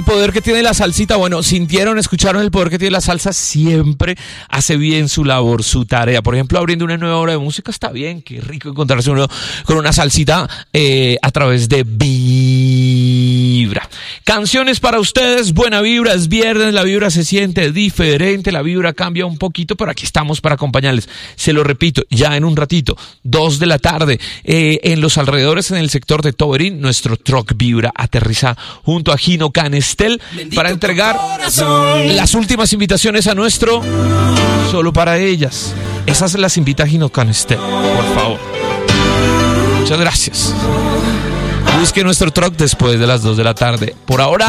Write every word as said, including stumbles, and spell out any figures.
poder que tiene la salsita. Bueno, sintieron, escucharon el poder que tiene la salsa. Siempre hace bien su labor, su tarea. Por ejemplo, abriendo una nueva hora de música está bien. Qué rico encontrarse uno con una salsita eh, a través de Vibra. Canciones para ustedes, buena vibra, es viernes, la vibra se siente diferente, la vibra cambia un poquito, pero aquí estamos para acompañarles. Se lo repito, ya en un ratito, dos de la tarde, eh, en los alrededores, en el sector de Toberín, nuestro Truck Vibra aterriza junto a Gino Canestel para entregar las últimas invitaciones a nuestro Solo para Ellas. Esas las invita Gino Canestel, por favor. Muchas gracias. Busque nuestro truck después de las dos de la tarde. Por ahora,